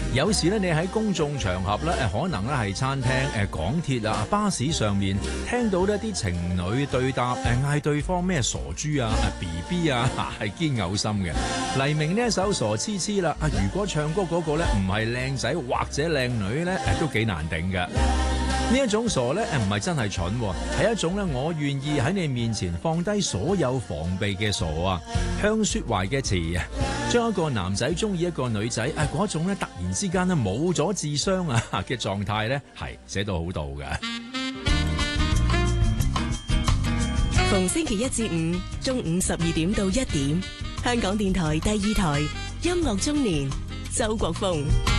有時咧，你喺公眾場合咧，可能咧係餐廳、港鐵啊、巴士上面聽到呢啲情侶對答，嗌對方咩傻豬啊、BB 啊，係堅嘔心嘅。黎明呢一首傻痴痴啦，如果唱歌嗰個咧唔係靚仔或者靚女咧，都幾難頂㗎。呢一種傻咧，唔係真係蠢，係一種咧我願意喺你面前放低所有防備嘅傻啊。向雪懷嘅詞啊，將一個男仔中意一個女仔嗰種咧突然之間咧冇咗智商啊嘅狀態咧，係寫到好到㗎。 逢星期一至五中午12點到1點，香港電台第2台音樂中年，周國峰。